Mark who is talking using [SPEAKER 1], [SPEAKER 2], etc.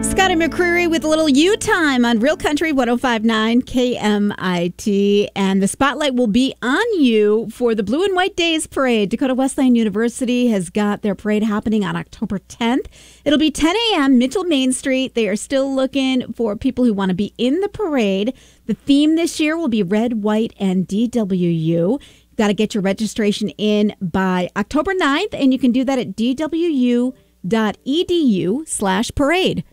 [SPEAKER 1] Scotty McCreery with a little U time on Real Country 105.9 KMIT. And the spotlight will be on you for the Blue and White Days Parade. Dakota Wesleyan University has got their parade happening on October 10th. It'll be 10 a.m., Mitchell Main Street. They are still looking for people who want to be in the parade. The theme this year will be Red, White, and DWU. Got to get your registration in by October 9th, and you can do that at dwu.edu/parade.